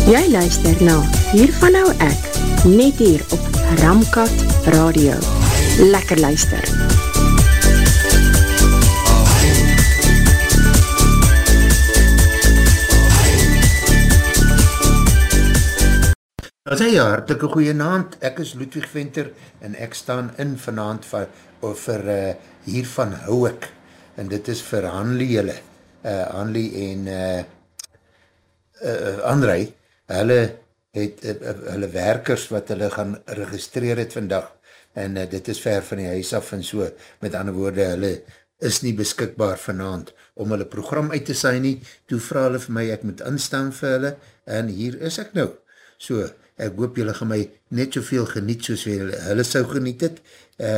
Jy luister na Hiervan nou ek, net hier op Ramkat Radio. Lekker luister. As hy hartelike goeie naand, ek is Ludwig Venter en ek staan in vanaand vir Hiervan hou ek, en dit is vir Hanlie julle, Hanlie en André, hulle het hulle werkers wat hulle gaan registreer het vandag, en dit is ver van die huis af en so, met ander woorde, hulle is nie beskikbaar vanaand om hulle program uit te saai nie, toe vra hulle vir my, ek moet instaan vir hulle, en hier is ek nou. So, ek hoop julle gaan my net soveel geniet soos hulle sou geniet het.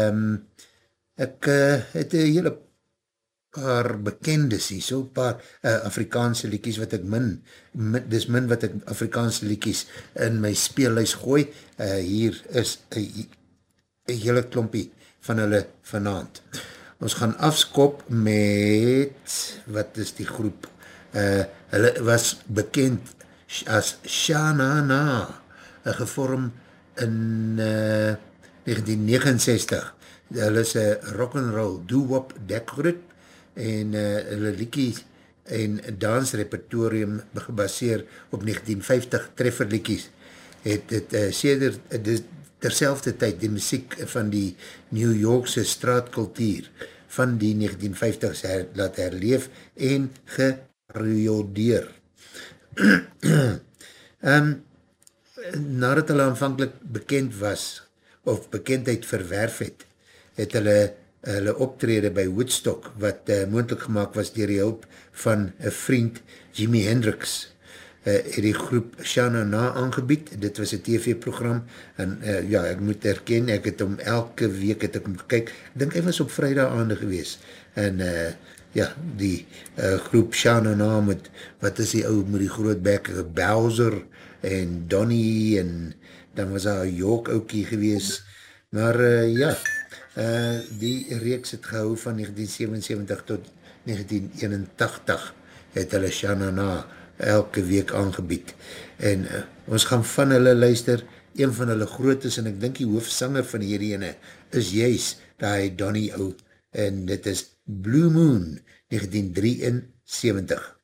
Ek het een hele paar bekendes hier, so paar Afrikaanse liedjies wat ek dis min wat ek Afrikaanse liedjies in my speellys gooi. Hier is een hele klompie van hulle vanaand. Ons gaan afskop met, wat is die groep? Hulle was bekend as Sha-Na-Na, gevorm in 1969. Hulle is een rock'n'roll doo-wop dekgroep en hulle liedjies en dansrepertorium gebaseer op 1950 trefferliedjies. Het terselfde tyd die muziek van die New Yorkse straatkultuur van die 1950s laat herleef en geparodieer. Nadat hulle aanvankelijk bekend was, of bekendheid verwerf het hulle optrede by Woodstock, wat moontlik gemaakt was deur die hulp van een vriend, Jimi Hendrix, het die groep Sha-Na-Na aangebied. Dit was een TV-program, en ja, ek moet erken, ek het om elke week het ek om gekyk, ek dink hy was op vrydaande gewees, en ja, die groep Sha-Na-Na met, wat is die ou, met die groot bek, Bowser, en Donnie, en dan was daar York oukie gewees, maar ja, die reeks het gehou van 1977 tot 1981, het hulle Sha-Na-Na elke week aangebied, en ons gaan van hulle luister, een van hulle grootes, en ek dink die hoofsanger van hierdie ene, is juist die Donnie ou, en dit is Blue Moon, 1973.